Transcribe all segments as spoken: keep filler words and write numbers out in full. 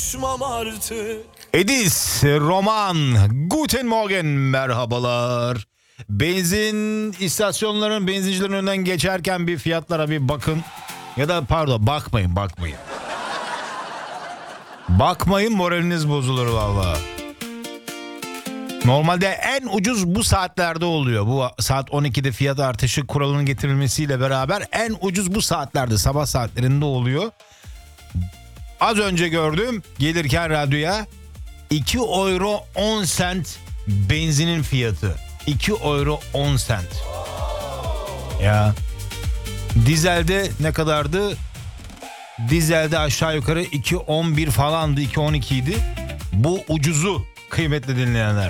konuşmam artık. Edis, Roman, Guten Morgen, merhabalar. Benzin istasyonların, benzincilerin önünden geçerken bir fiyatlara bir bakın. Ya da pardon, bakmayın, bakmayın. Bakmayın, moraliniz bozulur valla. Normalde en ucuz bu saatlerde oluyor. Bu saat on ikide fiyat artışı kuralının getirilmesiyle beraber en ucuz bu saatlerde, sabah saatlerinde oluyor. Az önce gördüm gelirken radyoya iki euro on sent benzinin fiyatı. iki euro on sent. Ya. Dizelde ne kadardı? Dizelde aşağı yukarı iki on bir falandı, iki on iki idi. Bu ucuzu kıymetli dinleyenler.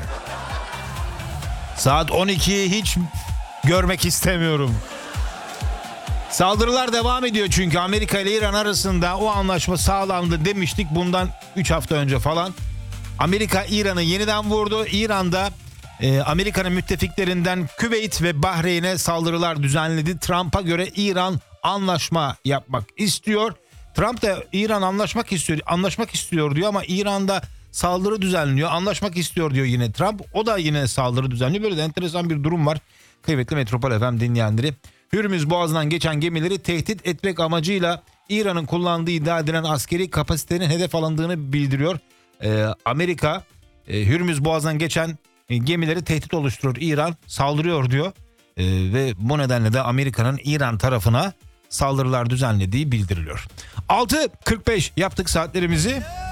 Saat on ikiyi hiç görmek istemiyorum. Saldırılar devam ediyor çünkü Amerika ile İran arasında o anlaşma sağlandı demiştik bundan üç hafta önce falan. Amerika İran'ı yeniden vurdu. İran'da e, Amerika'nın müttefiklerinden Küveyt ve Bahreyn'e saldırılar düzenledi. Trump'a göre İran anlaşma yapmak istiyor. Trump da İran anlaşmak istiyor, anlaşmak istiyor diyor ama İran'da saldırı düzenliyor. Anlaşmak istiyor diyor yine Trump. O da yine saldırı düzenliyor. Böyle de enteresan bir durum var. Kıymetli Metropol F M dinleyenleri. Hürmüz Boğazı'ndan geçen gemileri tehdit etmek amacıyla İran'ın kullandığı iddia edilen askeri kapasitenin hedef alındığını bildiriyor. Ee, Amerika e, Hürmüz Boğazı'ndan geçen e, gemileri tehdit oluşturuyor. İran saldırıyor diyor. Ee, ve bu nedenle de Amerika'nın İran tarafına saldırılar düzenlediği bildiriliyor. altı kırk beş yaptık saatlerimizi.